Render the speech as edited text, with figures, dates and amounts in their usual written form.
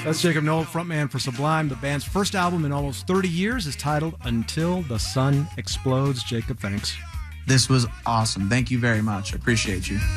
That's Jacob Noel, frontman for Sublime. The band's first album in almost 30 years is titled Until the Sun Explodes. Jacob, thanks. This was awesome. Thank you very much. Appreciate you.